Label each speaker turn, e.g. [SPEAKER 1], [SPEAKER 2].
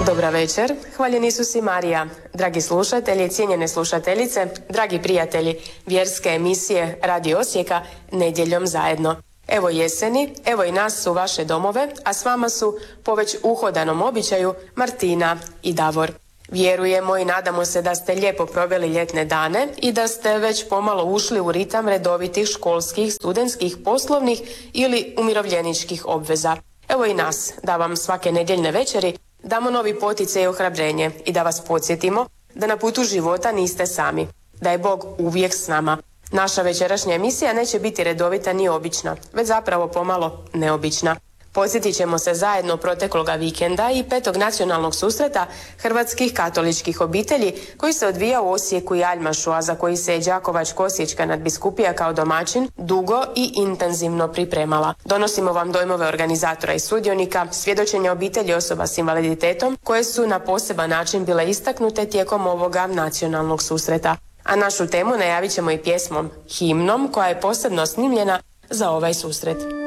[SPEAKER 1] Dobra večer, hvaljen Isus i Marija, dragi slušatelji, cijenjene slušateljice, dragi prijatelji vjerske emisije Radio Osijeka Nedjeljom zajedno. Evo jeseni, evo i nas u vaše domove, a s vama su po već uhodanom običaju Martina i Davor. Vjerujemo i nadamo se da ste lijepo proveli ljetne dane i da ste već pomalo ušli u ritam redovitih školskih, studentskih, poslovnih ili umirovljeničkih obveza. Evo i nas, da vam svake nedjeljne večeri damo novi poticaj i ohrabrenje i da vas podsjetimo da na putu života niste sami, da je Bog uvijek s nama. Naša večerašnja emisija neće biti redovita ni obična, već zapravo pomalo neobična. Podsjetit ćemo se zajedno protekloga vikenda i 5. nacionalnog susreta hrvatskih katoličkih obitelji koji se odvija u Osijeku i Aljmašu, a za koji se je Đakovačko-osječka nadbiskupija kao domaćin dugo i intenzivno pripremala. Donosimo vam dojmove organizatora i sudionika, svjedočenja obitelji osoba s invaliditetom koje su na poseban način bile istaknute tijekom ovoga nacionalnog susreta. A našu temu najavit ćemo i pjesmom, himnom koja je posebno snimljena za ovaj susret.